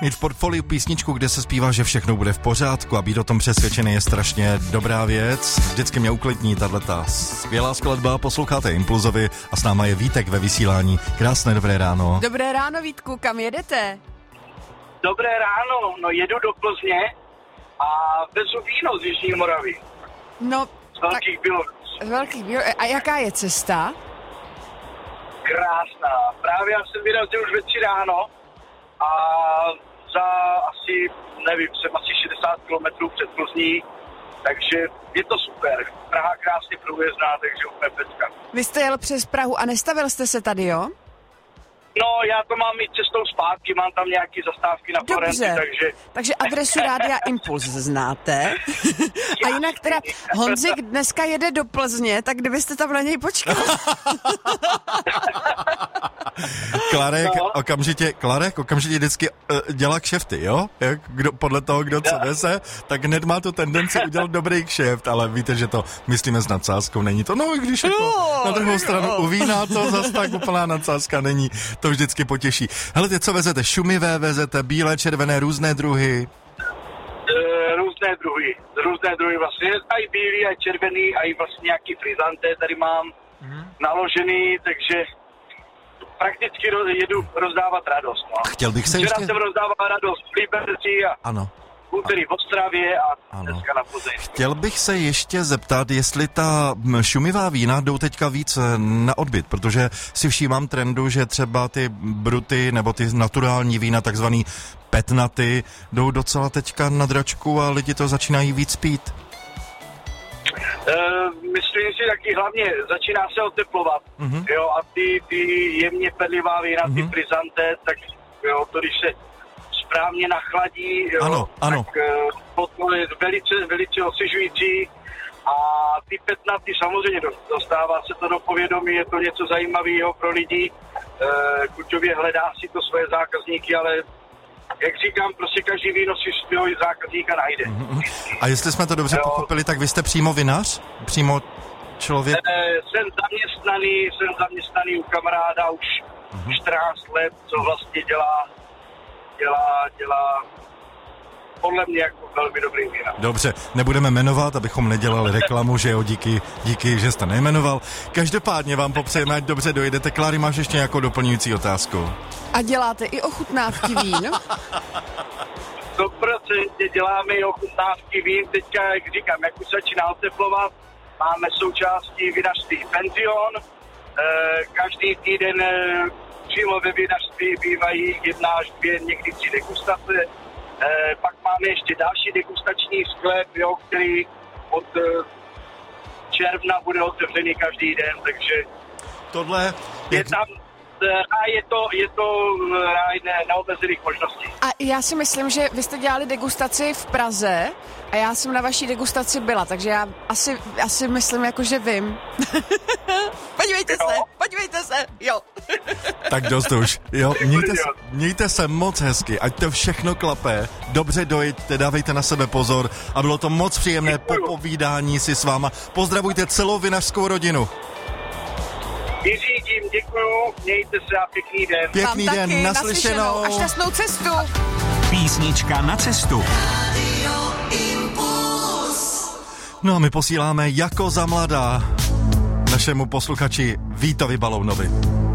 Mít v portfoliu písničku, kde se zpívá, že všechno bude v pořádku a být o tom přesvědčený je strašně dobrá věc. Vždycky mě uklidní tato skvělá skladba. Posloucháte Impulzovi a s náma je Vítek ve vysílání. Krásné dobré ráno. Dobré ráno, Vítku, kam jedete? Dobré ráno, no jedu do Plzně a vezu víno z Jižní Moravy. No, z Velkých Bílovic. A jaká je cesta? Krásná. Právě já jsem vyrazil už ve 3 ráno a za asi, nevím, jsem asi 60 kilometrů před Plzní, takže je to super. Praha krásně průjezdná, takže úplně pecka. Vy jste jel přes Prahu a nestavil jste se tady, jo? No, já to mám i cestou zpátky, mám tam nějaký zastávky na Florenci, takže adresu Rádia Impuls znáte. A jinak teda Honzik dneska jede do Plzně, tak kdybyste tam na něj počkal. Klarek okamžitě vždycky dělá kšefty, jo? Podle toho, kdo co nese, tak hned má tu tendenci udělat dobrý kšeft, ale víte, že to myslíme s nadsázkou, není to, no i když jako na druhou stranu u vína to zas tak úplná nadsázka není, to vždycky potěší. Hele, ty co vezete? Šumivé vezete, bílé, červené, různé druhy? Různé druhy vlastně, i bílý, i červený, i vlastně nějaký frizanté tady mám naložený, takže prakticky jedu rozdávat radost. No. Chtěl bych se Včera jsem rozdával radost v Liberci a ano. úterý v Ostravě a dneska na Plzeň. Chtěl bych se ještě zeptat, jestli ta šumivá vína jdou teďka víc na odbyt, protože si všímám trendu, že třeba ty bruty nebo ty naturální vína, takzvaný petnaty, jdou docela teďka na dračku a lidi to začínají víc pít. Myslím si taky hlavně začíná se oteplovat, jo, a ty jemně pedlivá vína, ty frizanté, tak jo, to když se správně nachladí, jo, ano. tak potom je velice osvěžující a ty petnaty samozřejmě dostává se to do povědomí, je to něco zajímavého pro lidi, Kuťově hledá si to svoje zákazníky, ale jak říkám, prostě každý víno si svého zákazníka najde. A jestli jsme to dobře pochopili, tak vy jste přímo vinař? Přímo člověk? Jsem zaměstnaný u kamaráda už 14 let, co vlastně dělá podle mě jako velmi dobrý vína. Dobře, nebudeme jmenovat, abychom nedělali reklamu, že jo, díky, že jste nejmenoval. Každopádně vám popřejeme, ať dobře dojedete. Kláry, máš ještě nějakou doplňující otázku? A děláte i ochutnávky vín? 100% děláme i ochutnávky vín. Teďka, jak říkám, jak už začíná oteplovat, máme součástí vinařství penzion. Každý týden přímo ve vinařství bývají 1 až 2, někdy 3 degustace. Pak máme ještě další degustační sklep, jo, který od června bude otevřený každý den, takže tohle je tam a je to neomezených možností. A já si myslím, že vy jste dělali degustaci v Praze a já jsem na vaší degustaci byla, takže já asi myslím, jako že vím. Podívejte se, jo. Tak dost už, jo, mějte se moc hezky, ať to všechno klape, dobře dojďte, dávejte na sebe pozor a bylo to moc příjemné popovídání si s váma. Pozdravujte celou vinařskou rodinu. Vyřídím, děkuju, mějte se a pěkný den. Pěkný den, taky, naslyšenou. A šťastnou cestu. Písnička na cestu. No a my posíláme jako za mladá našemu posluchači Vítovi Balounovi.